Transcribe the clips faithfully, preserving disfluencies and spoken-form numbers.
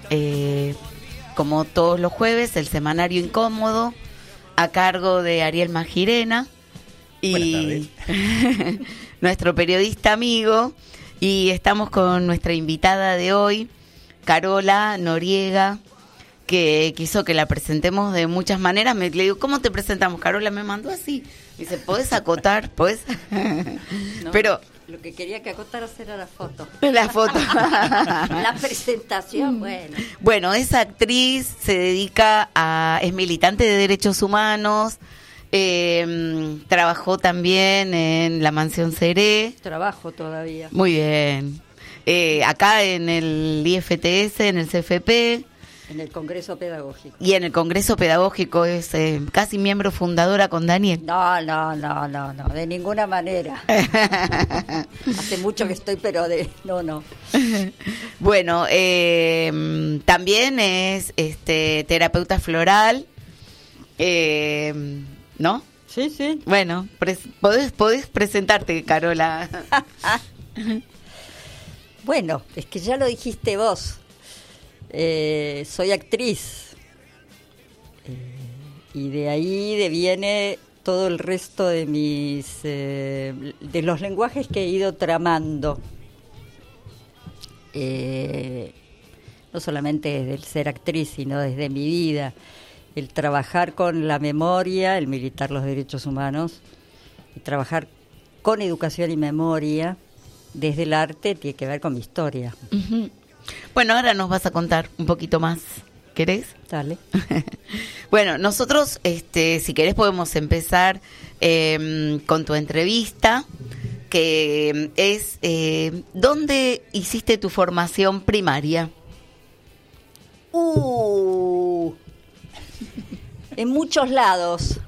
eh, como todos los jueves, el semanario Incómodo, a cargo de Ariel Magirena y nuestro periodista amigo. Y estamos con nuestra invitada de hoy, Carola Noriega, que quiso que la presentemos de muchas maneras. Me le digo, ¿cómo te presentamos? Carola me mandó así. Me dice, ¿podés acotar? ¿Podés? No, Pero lo que quería que acotaras era la foto. la foto. La presentación, bueno. Bueno, es actriz, se dedica a, es militante de derechos humanos, eh, trabajó también en la Mansión Seré. Trabajo todavía. Muy bien. Eh, acá en el I F T S, en el C F P. En el Congreso Pedagógico. Y en el Congreso Pedagógico es eh, casi miembro fundadora con Daniel. No, no, no, no, no, de ninguna manera. Hace mucho que estoy, pero de no, no. Bueno, eh, también es este terapeuta floral, eh, ¿no? Sí, sí. Bueno, pres- podés, podés presentarte, Carola. Bueno, es que ya lo dijiste vos. Eh, soy actriz eh, y de ahí deviene todo el resto de mis eh, de los lenguajes que he ido tramando, eh, no solamente desde el ser actriz, sino desde mi vida, el trabajar con la memoria, el militar los derechos humanos, y trabajar con educación y memoria desde el arte tiene que ver con mi historia. Uh-huh. Bueno, ahora nos vas a contar un poquito más. ¿Querés? Dale. Bueno, nosotros, este, si querés, podemos empezar eh, con tu entrevista, que es, eh, ¿dónde hiciste tu formación primaria? Uh, en muchos lados,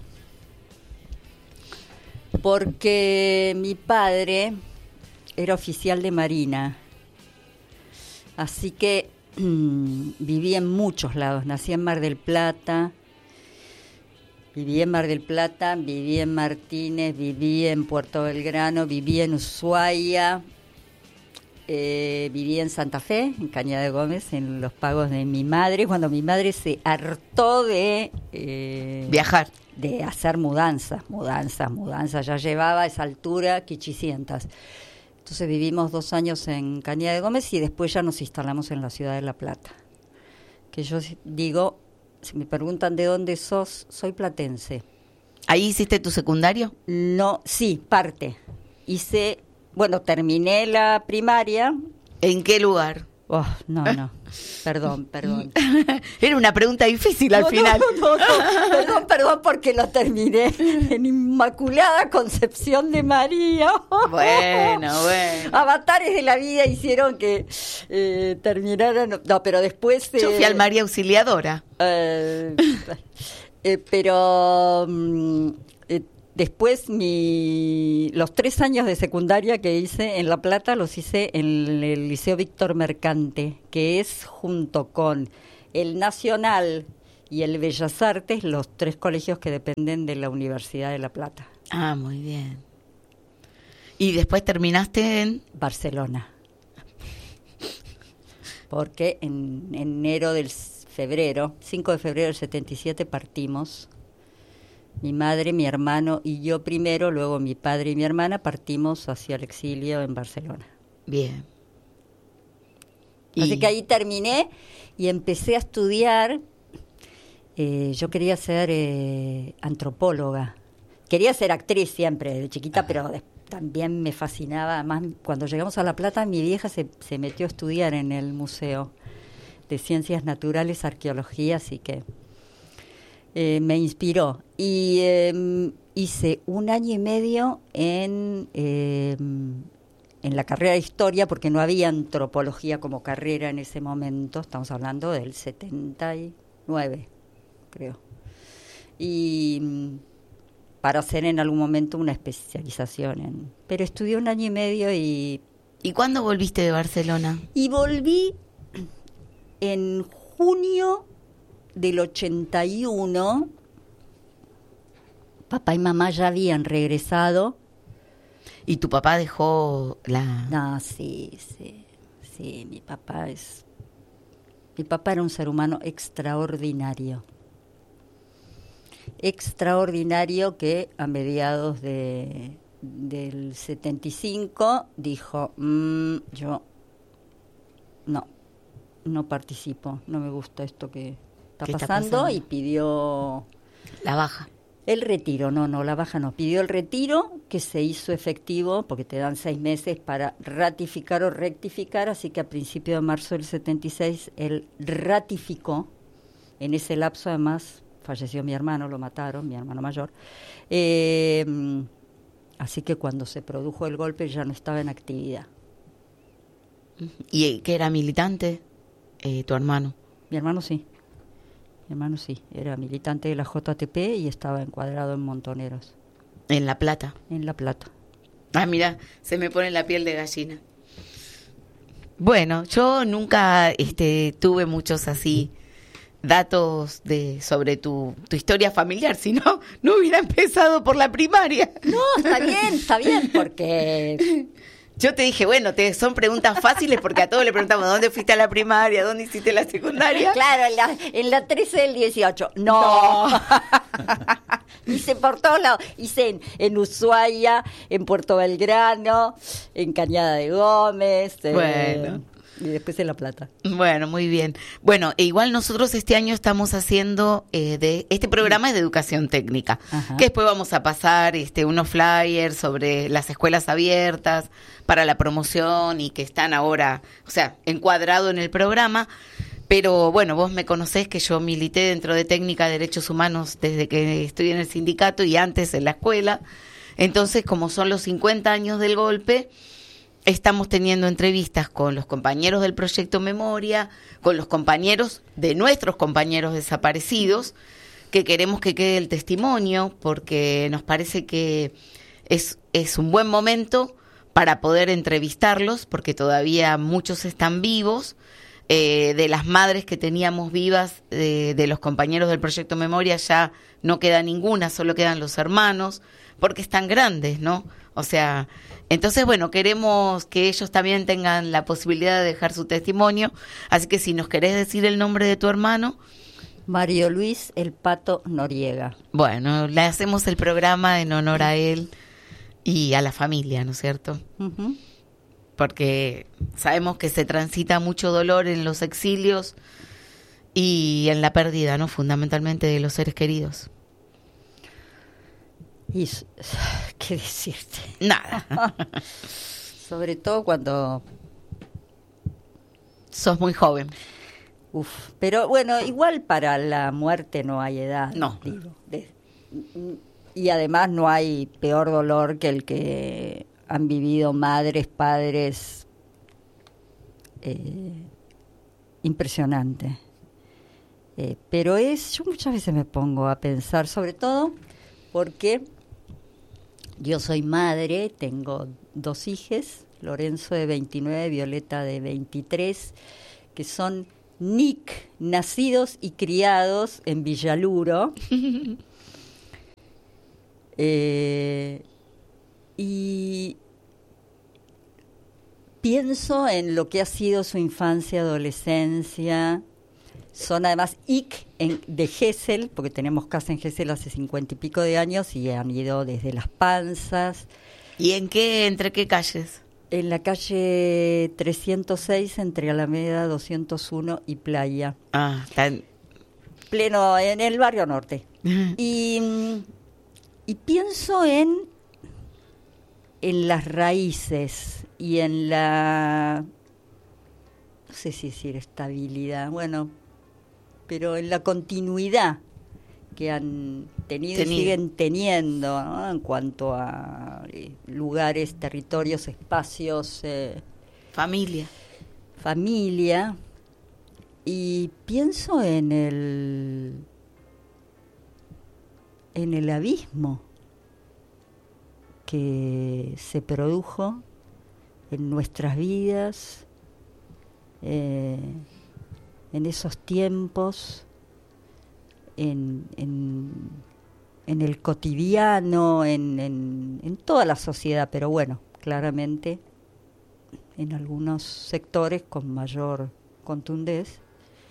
porque mi padre era oficial de Marina. Así que mmm, viví en muchos lados. Nací en Mar del Plata, viví en Mar del Plata, viví en Martínez, viví en Puerto Belgrano, viví en Ushuaia, eh, viví en Santa Fe, en Cañada de Gómez, en los pagos de mi madre, cuando mi madre se hartó de... Eh, Viajar. De hacer mudanzas, mudanzas, mudanzas. Ya llevaba a esa altura quichicientas. Entonces vivimos dos años en Cañada de Gómez y después ya nos instalamos en la ciudad de La Plata. Que yo digo, si me preguntan de dónde sos, soy platense. ¿Ahí hiciste tu secundario? No, sí, parte. Hice, bueno, terminé la primaria. ¿En qué lugar? Oh, no, no, perdón, perdón. Era una pregunta difícil al no, final. No, no, no, perdón, perdón, porque lo terminé en Inmaculada Concepción de María. Bueno, bueno. Avatares de la vida hicieron que eh, terminaran. No, pero después. Eh, Yo fui al María Auxiliadora. Eh, eh, pero. Mm, eh, Después mi, los tres años de secundaria que hice en La Plata los hice en el Liceo Víctor Mercante, que es junto con el Nacional y el Bellas Artes los tres colegios que dependen de la Universidad de La Plata. Ah, muy bien. ¿Y después terminaste en? Barcelona. Porque en enero del febrero, cinco de febrero del setenta y siete partimos. Mi madre, mi hermano y yo primero, luego mi padre y mi hermana partimos hacia el exilio en Barcelona. Bien. Así Y... que ahí terminé y empecé a estudiar. Eh, yo quería ser eh, antropóloga. Quería ser actriz siempre, de chiquita, pero de, también me fascinaba. Además, cuando llegamos a La Plata, mi vieja se, se metió a estudiar en el Museo de Ciencias Naturales, Arqueología, así que... Eh, me inspiró y eh, hice un año y medio en, eh, en la carrera de historia porque no había antropología como carrera en ese momento, estamos hablando del setenta y nueve, creo. Y para hacer en algún momento una especialización en... Pero estudié un año y medio y... ¿Y cuándo volviste de Barcelona? Y volví en junio del ochenta y uno. Papá y mamá ya habían regresado. ¿Y tu papá dejó la...? No, sí, sí, sí, mi papá es Mi papá era un ser humano extraordinario. Extraordinario que a mediados de, del setenta y cinco dijo, mmm, yo no, no participo, no me gusta esto que está, ¿Qué pasando, está pasando? Y pidió La baja. el retiro, no, no, la baja no, pidió el retiro que se hizo efectivo porque te dan seis meses para ratificar o rectificar, así que a principios de marzo del setenta y seis él ratificó. En ese lapso además falleció mi hermano, lo mataron, mi hermano mayor, eh, así que cuando se produjo el golpe ya no estaba en actividad. ¿Y qué era militante? Eh, tu hermano. Mi hermano sí. Mi hermano sí, era militante de la J T P y estaba encuadrado en Montoneros. En La Plata. En La Plata. Ah, mira, se me pone la piel de gallina. Bueno, yo nunca este, tuve muchos así datos de sobre tu, tu historia familiar, si no, no hubiera empezado por la primaria. No, está bien, está bien, porque... Yo te dije, bueno, te, son preguntas fáciles porque a todos le preguntamos, ¿dónde fuiste a la primaria? ¿Dónde hiciste la secundaria? Claro, en la, en la trece del dieciocho. No. no. Hice por todos lados. Hice en, en Ushuaia, en Puerto Belgrano, en Cañada de Gómez. Eh, bueno. Y después en La Plata. Bueno, muy bien. Bueno, e igual nosotros este año estamos haciendo eh, de este programa es de educación técnica, Ajá. que después vamos a pasar este unos flyers sobre las escuelas abiertas para la promoción y que están ahora, o sea, encuadrado en el programa. Pero bueno, vos me conocés que yo milité dentro de Técnica de Derechos Humanos desde que estoy en el sindicato y antes en la escuela. Entonces, como son los cincuenta años del golpe, estamos teniendo entrevistas con los compañeros del Proyecto Memoria, con los compañeros de nuestros compañeros desaparecidos, que queremos que quede el testimonio, porque nos parece que es, es un buen momento para poder entrevistarlos, porque todavía muchos están vivos. Eh, de las madres que teníamos vivas, eh, de los compañeros del Proyecto Memoria, ya no queda ninguna, solo quedan los hermanos, porque están grandes, ¿no? O sea, entonces, bueno, queremos que ellos también tengan la posibilidad de dejar su testimonio, así que si nos querés decir el nombre de tu hermano. Mario Luis El Pato Noriega. Bueno, le hacemos el programa en honor a él y a la familia, ¿no es cierto? Uh-huh. Porque sabemos que se transita mucho dolor en los exilios y en la pérdida, ¿no? Fundamentalmente de los seres queridos. Y, ¿qué decirte? Nada. Sobre todo cuando... Sos muy joven. Uf, pero bueno, igual para la muerte no hay edad. No. Digo, de, y además no hay peor dolor que el que han vivido madres, padres. Eh, impresionante. Eh, pero es, yo muchas veces me pongo a pensar, sobre todo porque yo soy madre, tengo dos hijas, Lorenzo de veintinueve, Violeta de veintitrés, que son N I C, nacidos y criados en Villaluro. eh, y pienso en lo que ha sido su infancia, adolescencia. Son además I C en, de Gesell, porque tenemos casa en Gesell hace cincuenta y pico de años y han ido desde Las Panzas. ¿Y en qué, entre qué calles? En la calle trescientos seis, entre Alameda doscientos uno y Playa. Ah, está en... Pleno, en el barrio norte. y, y pienso en, en las raíces y en la, no sé si decir estabilidad, bueno, pero en la continuidad que han tenido, tenido. y siguen teniendo, ¿no? En cuanto a eh, lugares, territorios, espacios. Eh, familia. Familia. Y pienso en el, en el abismo que se produjo en nuestras vidas, eh, en esos tiempos, en, en, en el cotidiano, en, en, en toda la sociedad, pero bueno, claramente en algunos sectores con mayor contundez.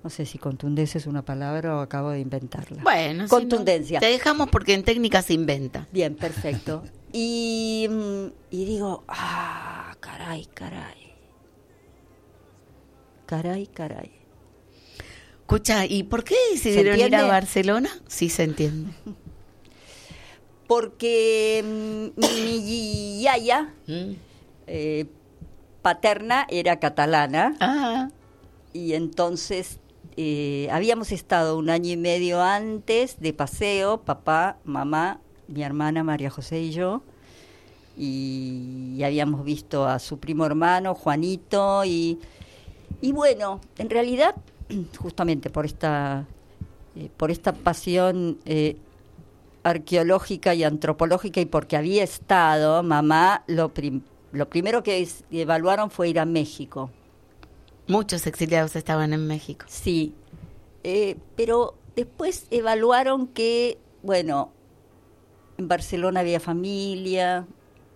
No sé si contundencia es una palabra o acabo de inventarla. Bueno, contundencia. Si no, te dejamos porque en técnica se inventa. Bien, perfecto. Y, y digo, ah, caray, caray. Caray, caray. Escucha, ¿y por qué decidieron ir a Barcelona? Sí, se entiende. Porque mm, mi yaya mm. eh, paterna era catalana. Ah. Y entonces eh, habíamos estado un año y medio antes de paseo, papá, mamá, mi hermana María José y yo, y, y habíamos visto a su primo hermano, Juanito, y, y bueno, en realidad, justamente por esta, eh, por esta pasión eh, arqueológica y antropológica, y porque había estado, mamá, lo, prim- lo primero que es, evaluaron fue ir a México. Muchos exiliados estaban en México. Sí, eh, pero después evaluaron que, bueno, en Barcelona había familia,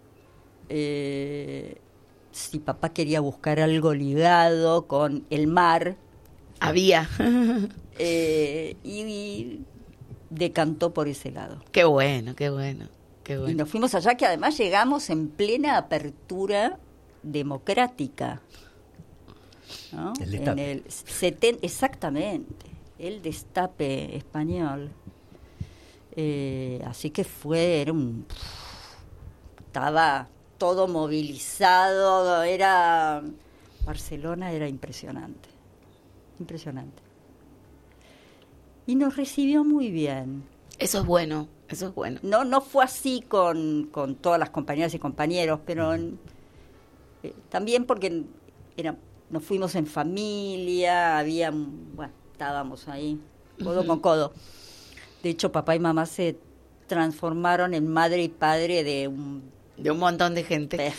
eh, si papá quería buscar algo ligado con el mar. Había. eh, y, y decantó por ese lado. Qué bueno, qué bueno, qué bueno. Y nos fuimos allá, que además llegamos en plena apertura democrática. ¿No? El destape. En el seten, exactamente, el destape español. Eh, así que fue, era un, estaba todo movilizado, era Barcelona era impresionante, impresionante. Y nos recibió muy bien. Eso es bueno, eso es bueno. No, no fue así con, con todas las compañeras y compañeros, pero en, eh, también porque era nos fuimos en familia, había, bueno, estábamos ahí, codo uh-huh. con codo. De hecho, papá y mamá se transformaron en madre y padre de un... De un montón de gente.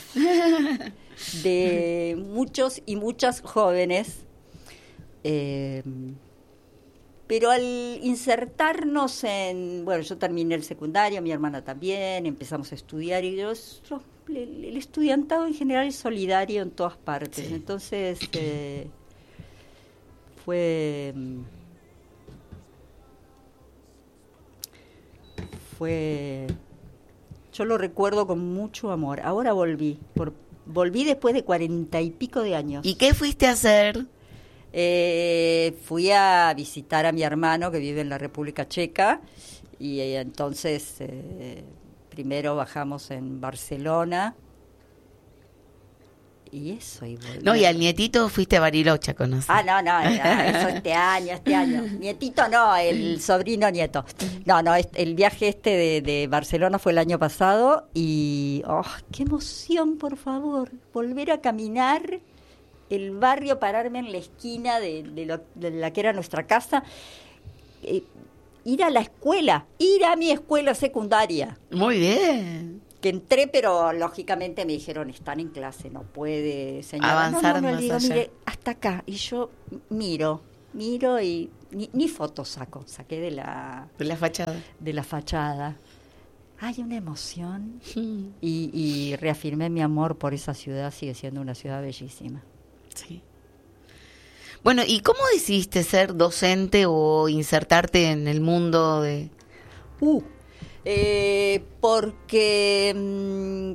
De muchos y muchas jóvenes. Eh, pero al insertarnos en... Bueno, yo terminé el secundario, mi hermana también, empezamos a estudiar y yo... yo El, el estudiantado en general es solidario en todas partes. Sí. Entonces eh, fue fue yo lo recuerdo con mucho amor. Ahora volví por, volví después de cuarenta y pico de años. ¿Y qué fuiste a hacer? Eh, fui a visitar a mi hermano que vive en la República Checa y eh, entonces eh, primero bajamos en Barcelona y eso. Y no, y al nietito fuiste a Bariloche a conocer. Ah, no, no, eso este año, este año. Nietito no, el sobrino nieto. No, no, el viaje este de, de Barcelona fue el año pasado y, oh, qué emoción, por favor, volver a caminar el barrio, pararme en la esquina de, de, lo, de la que era nuestra casa. Eh, ir a la escuela, ir a mi escuela secundaria. Muy bien. Que entré, pero lógicamente me dijeron, están en clase, no puede, señora. Avanzar no, no, no, más digo, allá. Mire, hasta acá. Y yo miro, miro y ni, ni fotos saco, saqué de la... De la fachada. De la fachada. Hay una emoción. Mm. Y, y reafirmé mi amor por esa ciudad, sigue siendo una ciudad bellísima. Sí. Bueno, ¿y cómo decidiste ser docente o insertarte en el mundo de...? Uh, eh, porque mmm,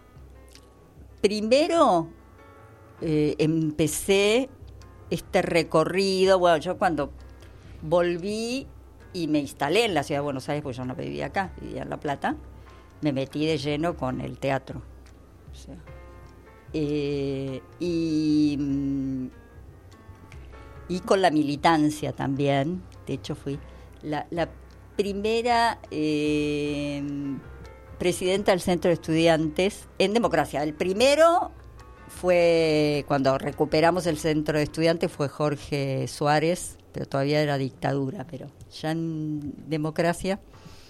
primero eh, empecé este recorrido, bueno, yo cuando volví y me instalé en la ciudad de Buenos Aires, porque yo no vivía acá, vivía en La Plata, me metí de lleno con el teatro. O sea, eh, y... y con la militancia también. De hecho fui la, la primera eh, presidenta del Centro de Estudiantes en democracia. El primero fue cuando recuperamos el Centro de Estudiantes, fue Jorge Suárez, pero todavía era dictadura, pero ya en democracia.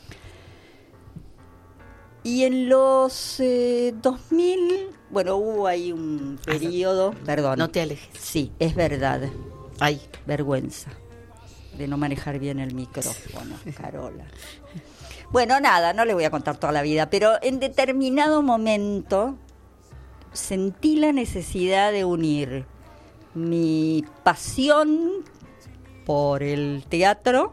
Y en los eh, dos mil, bueno, hubo ahí un periodo, perdón. No te alejes. Sí, es verdad. Ay, vergüenza de no manejar bien el micrófono, Carola. Bueno, nada, no le voy a contar toda la vida, pero en determinado momento sentí la necesidad de unir mi pasión por el teatro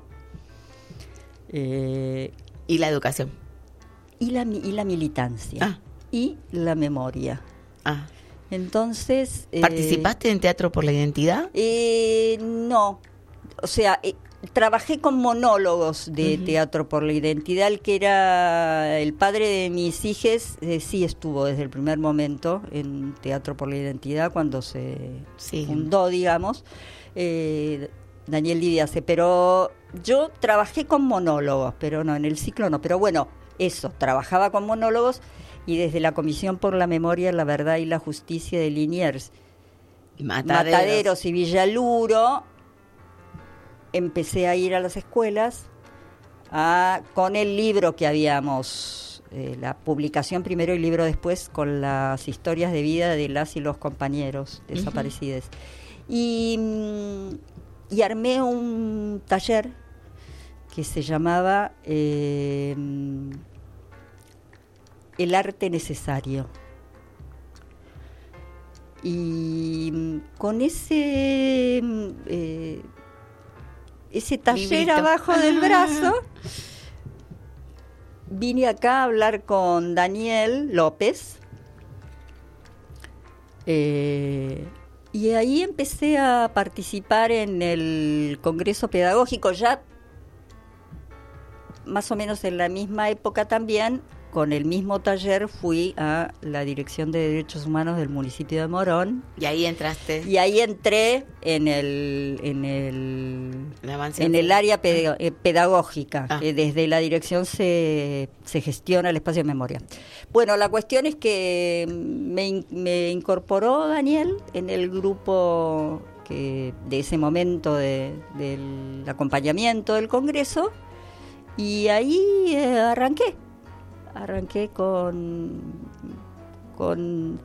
eh, y la educación y la, y la militancia ah. y la memoria. Ah. Entonces... ¿Participaste eh, en Teatro por la Identidad? Eh, no, o sea... Eh, Trabajé con monólogos de uh-huh. Teatro por la Identidad, el que era el padre de mis hijas, eh, sí estuvo desde el primer momento en Teatro por la Identidad, cuando se sí. fundó, digamos, eh, Daniel Diviase, pero yo trabajé con monólogos, pero no, en el ciclo no, pero bueno, eso, trabajaba con monólogos y desde la Comisión por la Memoria, la Verdad y la Justicia de Liniers, Mataderos, Mataderos y Villaluro, empecé a ir a las escuelas a, con el libro que habíamos, eh, la publicación primero y libro después, con las historias de vida de las y los compañeros desaparecidos. Uh-huh. Y, y armé un taller que se llamaba eh, El arte necesario. Y con ese... Eh, ese taller Librito. Abajo del brazo, vine acá a hablar con Daniel López, eh, y ahí empecé a participar en el Congreso Pedagógico, ya más o menos en la misma época también. Con el mismo taller fui a la Dirección de Derechos Humanos del municipio de Morón. Y ahí entraste. Y ahí entré en el en el en el área ped- eh, pedagógica. Ah. Eh, desde la dirección se, se gestiona el espacio de memoria. Bueno, la cuestión es que me, me incorporó Daniel en el grupo que de ese momento de, del acompañamiento del Congreso, y ahí eh, arranqué. Arranqué con, con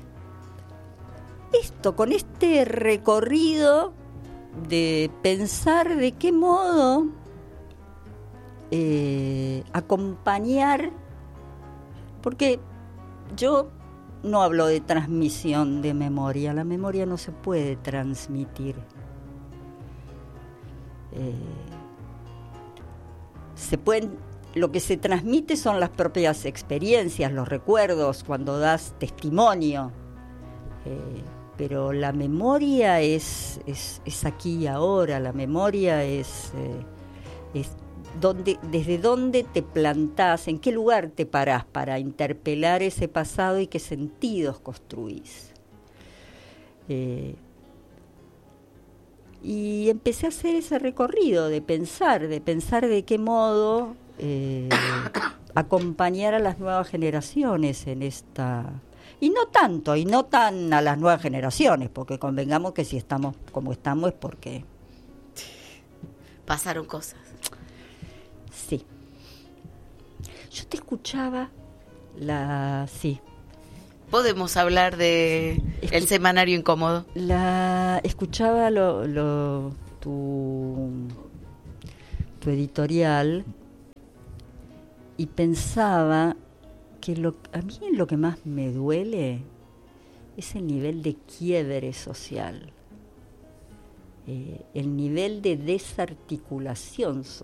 esto, con este recorrido de pensar de qué modo eh, acompañar, porque yo no hablo de transmisión de memoria, la memoria no se puede transmitir. Eh, se pueden... Lo que se transmite son las propias experiencias, los recuerdos, cuando das testimonio. Eh, pero la memoria es, es, es aquí y ahora, la memoria es, eh, es donde, desde dónde te plantás, en qué lugar te parás para interpelar ese pasado y qué sentidos construís. Eh, y empecé a hacer ese recorrido de pensar, de pensar de qué modo... Eh, acompañar a las nuevas generaciones en esta, y no tanto, y no tan a las nuevas generaciones, porque convengamos que si estamos como estamos es porque pasaron cosas. Sí. Yo te escuchaba la sí. Podemos hablar de Escu- el semanario incómodo. La escuchaba lo, lo tu tu editorial. Y pensaba que lo, a mí lo que más me duele es el nivel de quiebre social, eh, el nivel de desarticulación social.